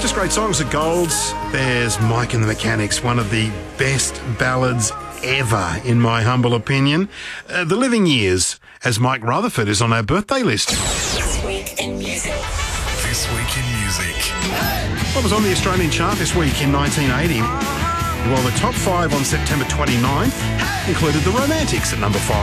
Just great songs at Golds. There's Mike and the Mechanics, one of the best ballads ever, in my humble opinion. The Living Years, as Mike Rutherford is on our birthday list. This Week in Music. This Week in Music. What was on the Australian chart this week in 1980? Well, the top 5 on September 29th included The Romantics at number 5.